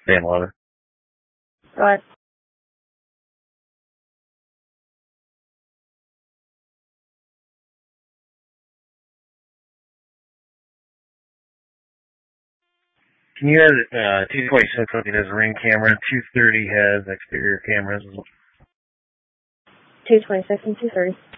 Dan Lover. Go ahead. Can you have 226 looking as a ring camera, 230 has exterior cameras. 226 and 230.